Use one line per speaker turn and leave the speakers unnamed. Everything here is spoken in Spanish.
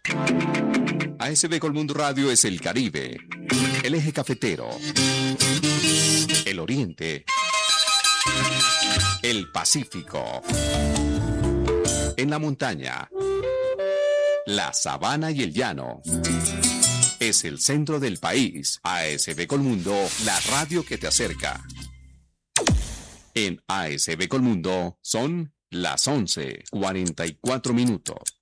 ASB Colmundo Radio es el Caribe, el eje cafetero, el Oriente, el Pacífico, en la montaña, la sabana y el llano. Es el centro del país. ASB Colmundo, la radio que te acerca. En ASB Colmundo son las 11:44.